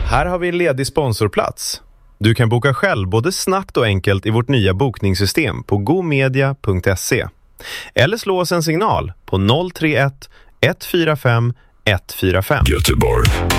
Här har vi en ledig sponsorplats. Du kan boka själv både snabbt och enkelt i vårt nya bokningssystem på gomedia.se. Eller slå oss en signal på 031 145 145. Göteborg.